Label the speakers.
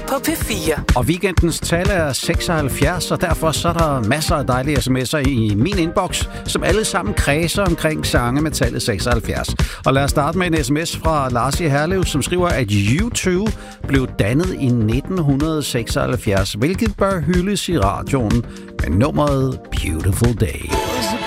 Speaker 1: på P4.
Speaker 2: Og weekendens tal er 76, og derfor så er der masser af dejlige sms'er i min inbox, som alle sammen kredser omkring sange med tallet 76. Og lad os starte med en sms fra Lars i Herlev, som skriver, at U2 blev dannet i 1976, hvilket bør hyldes i radioen med nummeret Beautiful Day.